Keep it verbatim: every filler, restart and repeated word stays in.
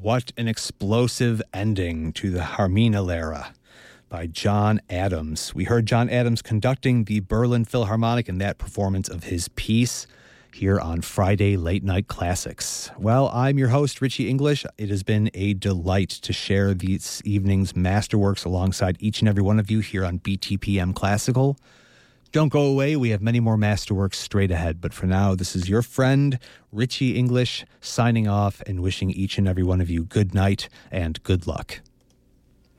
What an explosive ending to the Harmonielehre by John Adams. We heard John Adams conducting the Berlin Philharmonic in that performance of his piece here on Friday Late Night Classics. Well, I'm your host, Richie English. It has been a delight to share this evening's masterworks alongside each and every one of you here on B T P M Classical. Don't go away. We have many more masterworks straight ahead. But for now, this is your friend, Richie English, signing off and wishing each and every one of you good night and good luck.